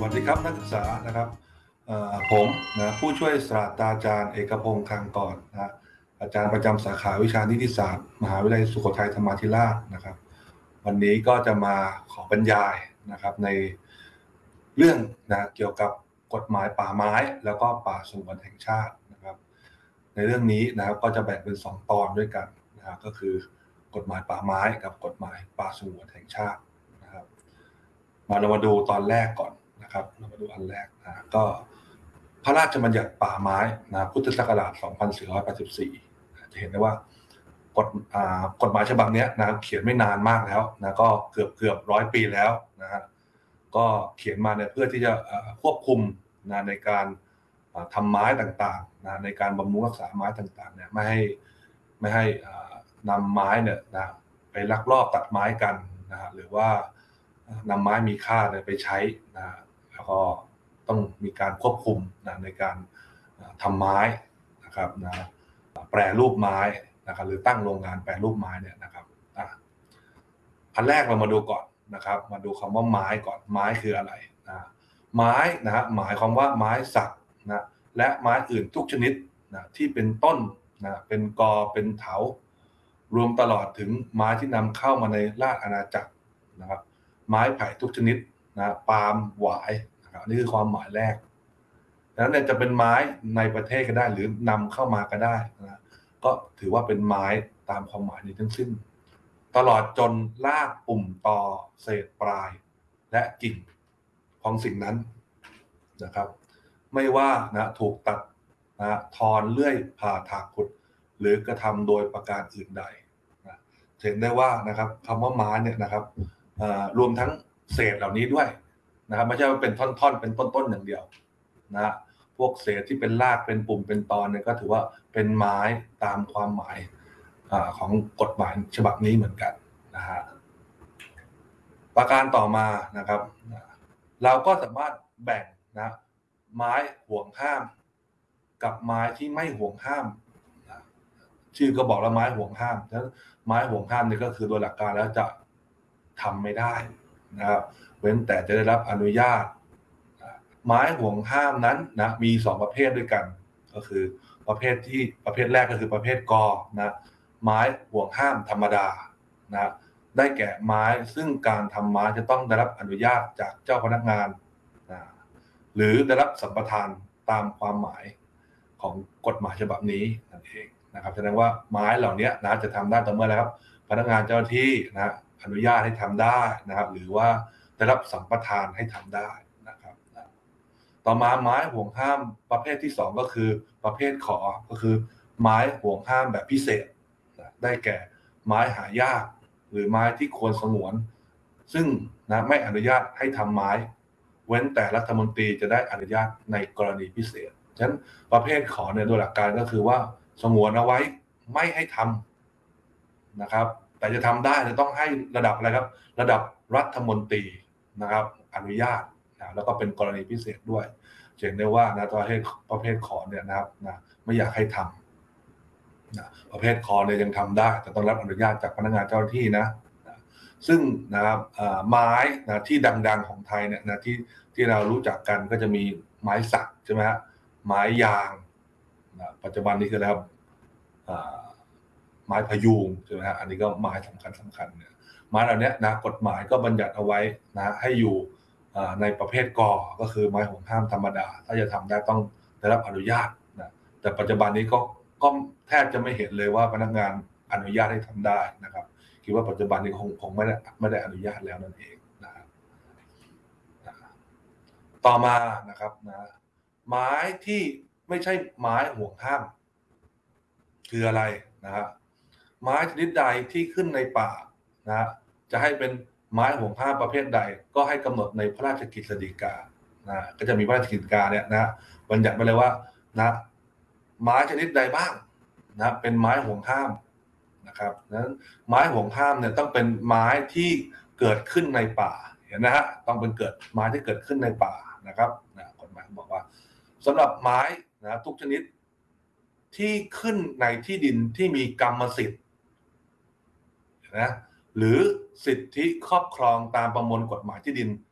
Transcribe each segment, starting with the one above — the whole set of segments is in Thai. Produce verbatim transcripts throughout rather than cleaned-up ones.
วัสดีครับนักศึกษานะครับผมนะผู้ช่วยศาสตราจารย์เอกพงษ์คลังกรนะอาจารย์ประจำสาขาวิชานิติศาสตร์มหาวิทยาลัยสุโขทัยธรรมาธิราชนะครับวันนี้ก็จะมาขอบรรยายนะครับในเรื่องนะเกี่ยวกับกฎหมายป่าไม้แล้วก็ป่าสงวนแห่งชาตินะครับในเรื่องนี้นะครับก็จะแบ่งเป็นสองตอนด้วยกันนะครับก็คือกฎหมายป่าไม้กับกฎหมายป่าสงวนแห่งชาตินะครับมาเรามาดูตอนแรกก่อนนะครับเรามาดูอันแรกนะก็พระราชบัญญัติป่าไม้นะพุทธศักราชสองพันสี่ร้อยแปดสิบสี่จะเห็นได้ว่ากฎกฎหมายฉบับนี้นะเขียนไม่นานมากแล้วนะก็เกือบเกือบร้อยปีแล้วนะฮะก็เขียนมาเนี่ยเพื่อที่จะควบคุมนะในการทำไม้ต่างๆนะในการบำรุงรักษาไม้ต่างๆเนี่ยไม่ให้ไม่ให้นำไม้เนี่ยนะไปลักลอบตัดไม้กันนะหรือว่านำไม้มีค่าเนี่ยไปใช้นะแล้วก็ต้องมีการควบคุมนะในการทำไม้นะครับนะแปรรูปไม้นะครับหรือตั้งโรงงานแปรรูปไม้เนี่ยนะครับอันแรกเรามาดูก่อนนะครับมาดูคำว่าไม้ก่อนไม้คืออะไรนะไม้นะฮะหมายความว่าไม้สักนะและไม้อื่นทุกชนิดนะที่เป็นต้นนะเป็นกอเป็นเถารวมตลอดถึงไม้ที่นำเข้ามาในราชอาณาจักรนะครับไม้ไผ่ทุกชนิดนะปาล์มหวายนะครับนี่คือความหมายแรกดังนั้นเนี่ยจะเป็นไม้ในประเทศก็ได้หรือนำเข้ามาก็ได้นะก็ถือว่าเป็นไม้ตามความหมายนี้ทั้งสิ้นตลอดจนรากปุ่มตอเศษปลายและกิ่งของสิ่งนั้นนะครับไม่ว่านะถูกตัดนะทอนเลื่อยผ่าถากขุดหรือกระทำโดยประการอื่นใดนะเห็นได้ว่านะครับคำว่าไม้เนี่ยนะครับรวมทั้งเศษเหล่านี้ด้วยนะครับไม่ใช่ว่าเป็นท่อนๆเป็นต้นๆอย่างเดียวนะพวกเศษที่เป็นรากเป็นปุ่มเป็นตอนเนี่ยก็ถือว่าเป็นไม้ตามความหมายของกฎหมายฉบับนี้เหมือนกันนะฮะประการต่อมานะครับเราก็สามารถแบ่งนะไม้ห่วงห้ามกับไม้ที่ไม่ห่วงห้ามชื่อก็บอกแล้วไม้ห่วงห้ามฉะนั้นไม้ห่วงห้ามนี่ก็คือโดยหลักการแล้วจะทำไม่ได้นะครับเว้นแต่จะได้รับอนุญาตไม้ห่วงห้ามนั้นนะมีสองประเภทด้วยกันก็คือประเภทที่ประเภทแรกก็คือประเภทกอนะไม้ห่วงห้ามธรรมดานะได้แก่ไม้ซึ่งการทำไม้จะต้องได้รับอนุญาตจากเจ้าพนักงานนะหรือได้รับสัมปทานตามความหมายของกฎหมายฉบับนี้นั่นเองนะครับแสดงว่าไม้เหล่านี้นะจะทำได้ต่อเมื่อแล้วครับพนักงานเจ้าหน้าที่นะอนุญาตให้ทำได้นะครับหรือว่าได้รับสัมปทานให้ทำได้นะครับต่อมาไม้ห่วงห้ามประเภทที่สองก็คือประเภทขอก็คือไม้ห่วงห้ามแบบพิเศษนะได้แก่ไม้หายากหรือไม้ที่ควรสงวนซึ่งนะไม่อนุญาตให้ทำไม้เว้นแต่รัฐมนตรีจะได้อนุญาตในกรณีพิเศษฉะนั้นประเภทขอเนี่ยโดยหลักการก็คือว่าสงวนเอาไว้ไม่ให้ทำนะครับแต่จะทำได้จะต้องให้ระดับอะไรครับระดับรัฐมนตรีนะครับอนุญาตนะแล้วก็เป็นกรณีพิเศษด้วยเห็นได้ว่านะประเภทประเภทขอเนี่ยนะครับนะไม่อยากให้ทำนะประเภทขอเนี่ยยังทำได้แต่ต้องรับอนุญาตจากพนักงานเจ้าหน้าที่นะนะซึ่งนะครับไม้นะที่ดังๆของไทยเนี่ยนะที่ที่เรารู้จักกันก็จะมีไม้สักใช่ไหมฮะไม้ยางนะปัจจุบันนี้คืออะไรครับไม้พยุงใช่ไหมฮะอันนี้ก็ไม้สำคัญสำคัญเนี่ยไม้เหล่านี้นะกฎหมายก็บัญญัติเอาไว้นะให้อยู่ในประเภทกอก็คือไม้ห่วงห้ามธรรมดาถ้าจะทำได้ต้องได้รับอนุญาตนะแต่ปัจจุบันนี้ก็ก็แทบจะไม่เห็นเลยว่าพนักงานอนุญาตให้ทำได้นะครับคิดว่าปัจจุบันนี้คงคงไม่ได้ไม่ได้อนุญาตแล้วนั่นเองนะครับต่อมานะครับนะไม้ที่ไม่ใช่ไม้ห่วงห้ามคืออะไรนะฮะไม้ชนิดใดที่ขึ้นในป่านะจะให้เป็นไม้ห่วงห้ามประเภทใดก็ให้กำหนดในพระราชกฤษฎีกานะก็จะมีพระราชกฤษฎีกาเนี่ยนะบัญญัติไว้เลยว่านะไม้ชนิดใดบ้างนะเป็นไม้ห่วงห้ามนะครับนั้นไม้ห่วงห้ามเนี่ยต้องเป็นไม้ที่เกิดขึ้นในป่าเห็นนะฮะต้องเป็นเกิดไม้ที่เกิดขึ้นในป่านะครับนะกฎหมายบอกว่าสำหรับไม้นะทุกชนิดที่ขึ้นในที่ดินที่มีกรรมสิทธิ์นะหรือสิทธิครอบครองตามประมวลกฎหมายที่ดิน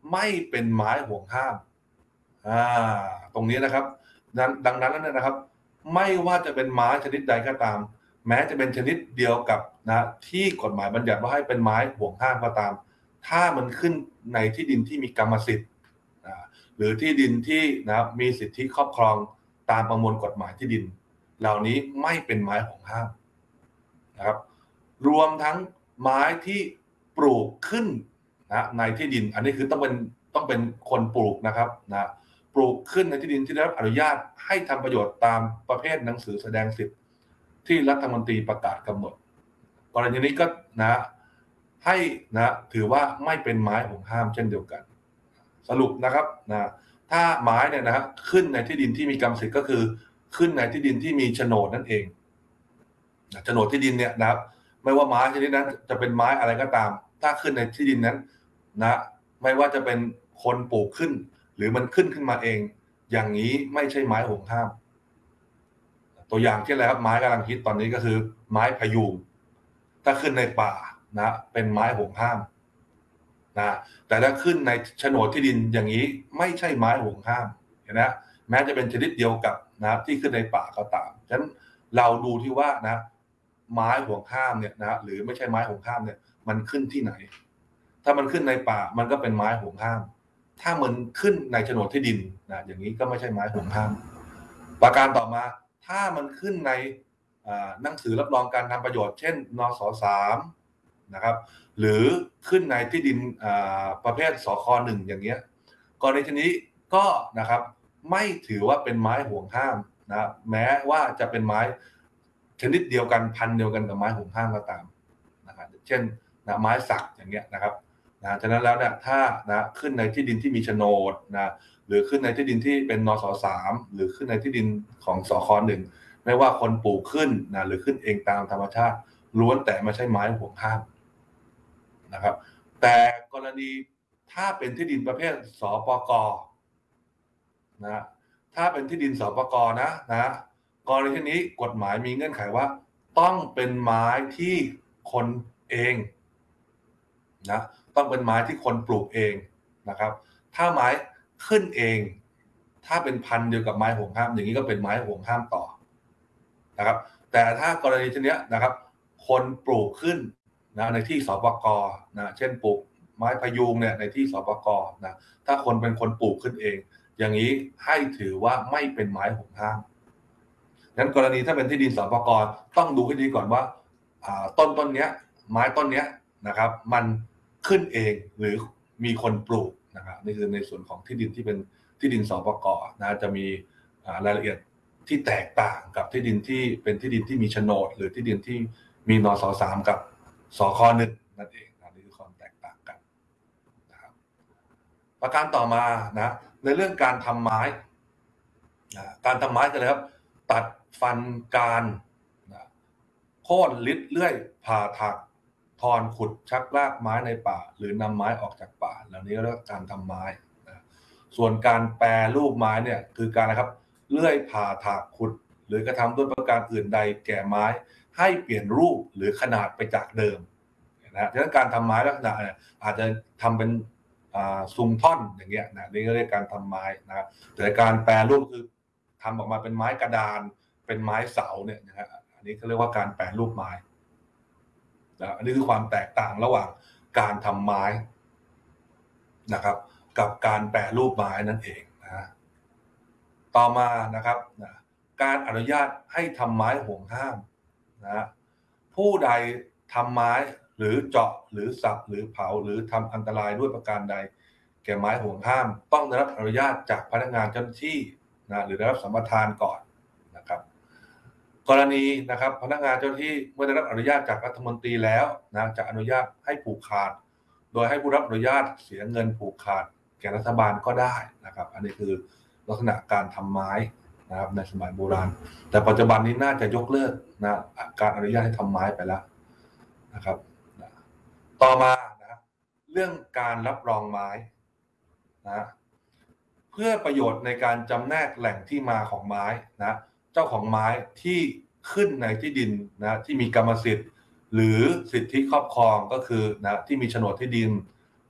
ไม่เป็นไม้ห่วงห้ามอ่าตรงนี้นะครับดังนั้นแล้วนะครับ ไม่ว่าจะเป็นไม้ชนิดใดก็ตาม แม้จะเป็นชนิดเดียวกับนะที่กฎหมายบัญญัติว่าให้เป็นไม้ห่วงห้ามก็ตาม ถ้ามันขึ้นในที่ดินที่มีกรรมสิทธิ์หรือที่ดินที่นะมีสิทธิครอบครองตามประมวลกฎหมายที่ดิน เหล่านี้ไม่เป็นไม้ห่วงห้ามนะครับรวมทั้งไม้ที่ปลูกขึ้นนะในที่ดินอันนี้คือต้องเป็นต้องเป็นคนปลูกนะครับนะปลูกขึ้นในที่ดินที่ได้รับอนุญาตให้ทำประโยชน์ตามประเภทหนังสือแสดงสิทธิ์ที่รัฐมนตรีประกาศกำหนดกรณีนี้ก็นะให้นะถือว่าไม่เป็นไม้ห่วงห้ามเช่นเดียวกันสรุปนะครับนะถ้าไม้เนี่ยนะขึ้นในที่ดินที่มีกรรมสิทธิ์ก็คือขึ้นในที่ดินที่มีโฉนดนั่นเองโฉนดที่ดินเนี่ยนะครับไม่ว่าไม้ชนิดนั้นจะเป็นไม้อะไรก็ตามถ้าขึ้นในที่ดินนั้นนะไม่ว่าจะเป็นคนปลูกขึ้นหรือมันขึ้นขึ้นมาเองอย่างนี้ไม่ใช่ไม้ห่วงห้ามตัวอย่างที่อะไรครับไม้กำลังฮิตตอนนี้ก็คือไม้พะยูงถ้าขึ้นในป่านะเป็นไม้ห่วงห้ามนะแต่ถ้าขึ้นในโฉนดที่ดินอย่างนี้ไม่ใช่ไม้ห่วงห้ามเห็นไหมแม้จะเป็นชนิดเดียวกับนะที่ขึ้นในป่าก็ตามฉะนั้นเราดูที่ว่านะไม้ห่วงห้ามเนี่ยนะหรือไม่ใช่ไม้ห่วงห้ามเนี่ยมันขึ้นที่ไหนถ้ามันขึ้นในป่ามันก็เป็นไม้ห่วงห้ามถ้ามันขึ้นในโฉนดที่ดินนะอย่างนี้ก็ไม่ใช่ไม้ห่วงห้ามประการต่อมาถ้ามันขึ้นในหนังสือรับรองการทำประโยชน์เช่นนสสามนะครับหรือขึ้นในที่ดินประเภทสคหนึ่งอย่างเงี้ยกรณีนี้ก็นะครับไม่ถือว่าเป็นไม้ห่วงห้ามนะแม้ว่าจะเป็นไม้ชนิดเดียวกันพันเดียวกันกับไม้ห่วงห้ามก็ตามนะครับเช่นนะไม้สักอย่างเงี้ยนะครับนะฉะนั้นแล้วเนี่ยถ้านะขึ้นในที่ดินที่มีโฉนดนะหรือขึ้นในที่ดินที่เป็นนสสามหรือขึ้นในที่ดินของสคหนึ่งไม่ว่าคนปลูกขึ้นนะหรือขึ้นเองตามธรรมชาติล้วนแต่ไม่ใช่ไม้ห่วงห้ามนะครับแต่กรณีถ้าเป็นที่ดินประเภทสปกนะถ้าเป็นที่ดินสปกนะนะกรณีนี้กฎหมายมีเงื่อนไขว่าต้องเป็นไม้ที่คนเองนะต้องเป็นไม้ที่คนปลูกเองนะครับถ้าไม้ขึ้นเองถ้าเป็นพันธุ์เดียวกับไม้ห่วงห้ามอย่างนี้ก็เป็นไม้ห่วงห้ามต่อนะครับแต่ถ้ากรณีชนิดนี้นะครับคนปลูกขึ้นนะในที่สปกนะเช่นปลูกไม้พะยูงเนี่ยในที่สปกนะถ้าคนเป็นคนปลูกขึ้นเองอย่างนี้ให้ถือว่าไม่เป็นไม้ห่วงห้ามงั้นกรณีถ้าเป็นที่ดินสปกต้องดูให้ดีก่อนว่าต้นต้นเนี้ยไม้ต้นเนี้ยนะครับมันขึ้นเองหรือมีคนปลูกนะครับนี่คือในส่วนของที่ดินที่เป็นที่ดินสปกนะจะมีรายละเอียดที่แตกต่างกับที่ดินที่เป็นที่ดินที่มีโฉนดหรือที่ดินที่มีนสสามกับสคหนึ่งนั่นเองนะนี่คือความแตกต่างกันนะครับประการต่อมานะในเรื่องการทำไม้นะการทำไม้กันเลยครับตัดฟันการนะโค่นลิดเลื่อยผ่าถักทอนขุดชักลากไม้ในป่าหรือนำไม้ออกจากป่าเหล่านี้เรียกว่าการทำไม้นะส่วนการแปรรูปไม้เนี่ยคือการนะครับเลื่อยผ่าถากขุดหรือกระทำด้วยประการอื่นใดแก่ไม้ให้เปลี่ยนรูปหรือขนาดไปจากเดิมนะดังนั้นการทำไม้ลักษณะเนี่ยอาจจะทำเป็นซุงท่อนอย่างเงี้ยนะนี่ก็เรียกการทำไม้นะครับแต่การแปรรูปคือทำออกมาเป็นไม้กระดานเป็นไม้เสาเนี่ยนะฮะอันนี้เขาเรียกว่าการแปรรูปไม้นะอันนี้คือความแตกต่างระหว่างการทำไม้นะครับกับการแปรรูปไม้นั่นเองนะต่อมานะครับนะการอนุญาตให้ทำไม้ห่วงห้ามนะผู้ใดทำไม้หรือเจาะหรือสับหรือเผาหรือทำอันตรายด้วยประการใดแก่ไม้ห่วงห้ามต้องได้รับอนุญาตจากพนักงานเจ้าหน้าที่นะหรือได้รับสัมปทานก่อนนะครับกรณีนะครับพนักงานเจ้าหน้าที่เมื่อได้รับอนุญาตจากรัฐมนตรีแล้วนะจะอนุญาตให้ผูกขาดโดยให้ผู้รับอนุญาตเสียเงินผูกขาดแก่รัฐบาลก็ได้นะครับอันนี้คือลักษณะการทำไม้นะครับในสมัยโบราณแต่ปัจจุบันนี้น่าจะยกเลิกนะการอนุญาตให้ทำไม้ไปแล้วนะครับต่อมานะเรื่องการรับรองไม้นะเพื่อประโยชน์ในการจำแนกแหล่งที่มาของไม้นะเจ้าของไม้ที่ขึ้นในที่ดินนะที่มีกรรมสิทธิ์หรือสิทธิครอบครองก็คือนะที่มีโฉนดที่ดินหรือ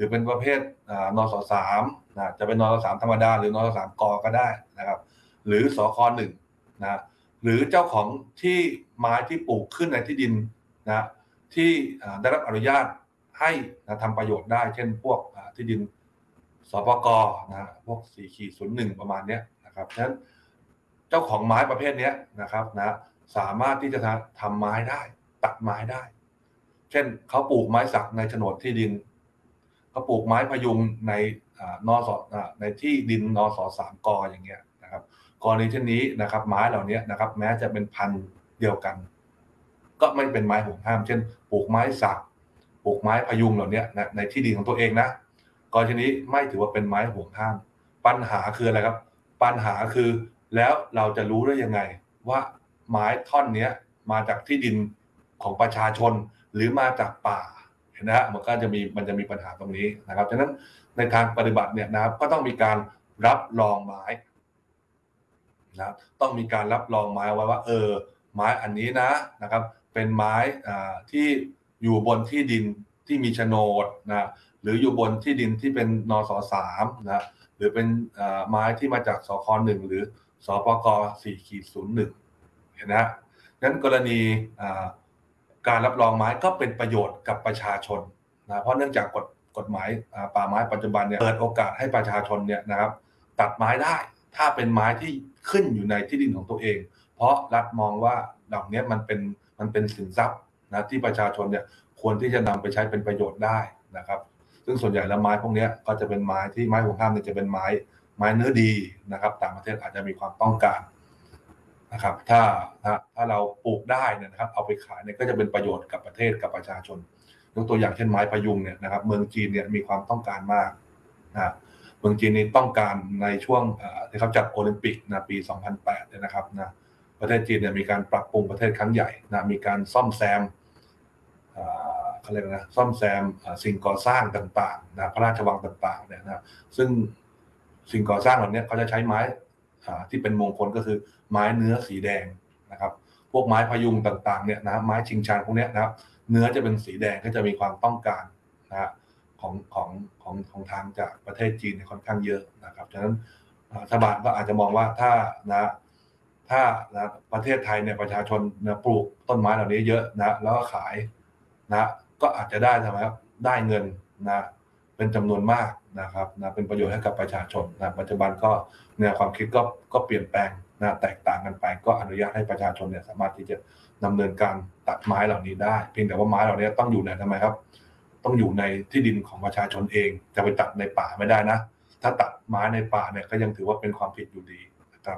รือเป็นประเภทนสสามนะจะเป็นนสสามธรรมดาหรือนสสามกก็ได้นะครับหรือสคหนึ่งนะหรือเจ้าของที่ไม้ที่ปลูกขึ้นในที่ดินนะที่ได้รับอนุญาตให้นะทำประโยชน์ได้เช่นพวกที่ดินสปกนะพวก สี่ศูนย์หนึ่ง ประมาณนี้นะครับฉะนั้นเจ้าของไม้ประเภทนี้นะครับนะสามารถที่จะทำไม้ได้ตัดไม้ได้เช่นเขาปลูกไม้สักในโฉนดที่ดินเขาปลูกไม้พยุงในนสในที่ดินนสสามกอย่างเงี้ยนะครับกรณีเช่นนี้นะครับไม้เหล่านี้นะครับแม้จะเป็นพันธุ์เดียวกันก็ไม่เป็นไม้ห่วงห้ามเช่นปลูกไม้สักปลูกไม้พยุงเหล่านี้นะในที่ดินของตัวเองนะกรณีนี้ไม่ถือว่าเป็นไม้ห่วงห้ามปัญหาคืออะไรครับปัญหาคือแล้วเราจะรู้ได้ยังไงว่าไม้ท่อนนี้มาจากที่ดินของประชาชนหรือมาจากป่าเห็นไหมฮะมันก็จะมีมันจะมีปัญหาตรงนี้นะครับฉะนั้นในทางปฏิบัติเนี่ยนะครับก็ต้องมีการรับรองไม้นะต้องมีการรับรองไม้ไว้ว่าเออไม้อันนี้นะนะครับเป็นไม้ที่อยู่บนที่ดินที่มีโฉนดนะหรืออยู่บนที่ดินที่เป็นนสสามนะหรือเป็นไม้ที่มาจากสคหนึ่งหรือสปก สี่ศูนย์หนึ่ง เห็นนะงั้นกรณีการรับรองไม้ก็เป็นประโยชน์กับประชาชนนะเพราะเนื่องจากกฎกฎหมายป่าไม้ปัจจุบันเนี่ยเปิดโอกาสให้ประชาชนเนี่ยนะครับตัดไม้ได้ถ้าเป็นไม้ที่ขึ้นอยู่ในที่ดินของตัวเองเพราะรัฐมองว่าเหล่านี้มันเป็นมันเป็นสินทรัพย์นะที่ประชาชนเนี่ยควรที่จะนำไปใช้เป็นประโยชน์ได้นะครับซึ่งส่วนใหญ่แล้วไม้พวกนี้ก็จะเป็นไม้ที่ไม้ห่วงห้ามเนี่ยจะเป็นไม้ไม้เนื้อดีนะครับต่างประเทศอาจจะมีความต้องการนะครับถ้าถ้าเราปลูกได้เนี่ยนะครับเอาไปขายเนี่ยก็จะเป็นประโยชน์กับประเทศกับประชาชนยกตัวอย่างเช่นไม้พยุงเนี่ยนะครับเมืองจีนเนี่ยมีความต้องการมากนะเมืองจีนนี่ต้องการในช่วงที่เขาจัดโอลิมปิกนะปีสองพันแปดเนี่ยนะครับนะประเทศจีนเนี่ยมีการปรับปรุงประเทศครั้งใหญ่นะมีการซ่อมแซมเขาเรียกนะซ่อมแซมสิ่งก่อสร้างต่างๆนะพระราชวังต่างๆเนี่ยนะซึ่งสิ่งก่อสร้างเหล่านี้เขาจะใช้ไม้ที่เป็นมงคลก็คือไม้เนื้อสีแดงนะครับพวกไม้พยุงต่างๆเนี่ยนะไม้ชิงชันพวกนี้นะครับเนื้อจะเป็นสีแดงก็จะมีความต้องการนะของของของของทางจากประเทศจีนค่อนข้างเยอะนะครับฉะนั้นรัฐบาลก็อาจจะมองว่าถ้านะถ้านะประเทศไทยเนี่ยประชาชนนะปลูกต้นไม้เหล่านี้เยอะนะแล้วก็ขายนะก็อาจจะได้ทำไมครับได้เงินนะเป็นจำนวนมากนะครับนะเป็นประโยชน์ให้กับประชาชนนะปัจจุบันก็แนวความคิดก็ก็เปลี่ยนแปลงนะแตกต่างกันไปก็อนุญาตให้ประชาชนเนี่ยสามารถที่จะดำเนินการตัดไม้เหล่านี้ได้เพียงแต่ว่าไม้เหล่านี้ต้องอยู่ในทำไมครับต้องอยู่ในที่ดินของประชาชนเองจะไปตัดในป่าไม่ได้นะถ้าตัดไม้ในป่าเนี่ยก็ยังถือว่าเป็นความผิดอยู่ดีนะครับ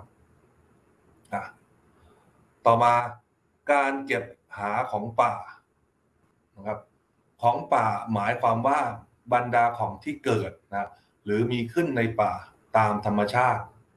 ต่อมาการเก็บหาของป่านะครับของป่าหมายความว่าบรรดาของที่เกิดนะหรือมีขึ้นในป่าตามธรรมชาติ